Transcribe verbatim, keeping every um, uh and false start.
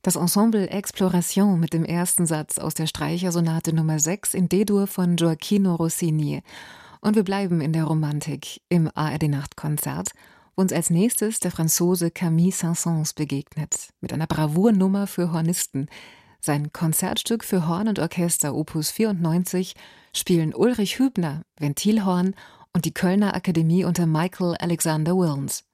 Das Ensemble Exploration mit dem ersten Satz aus der Streichersonate Nummer sechs in D-Dur von Gioacchino Rossini. Und wir bleiben in der Romantik im A R D-Nachtkonzert, wo uns als nächstes der Franzose Camille Saint-Saëns begegnet, mit einer Bravournummer für Hornisten. Sein Konzertstück für Horn und Orchester Opus vierundneunzig spielen Ulrich Hübner, Ventilhorn und die Kölner Akademie unter Michael Alexander Wilms.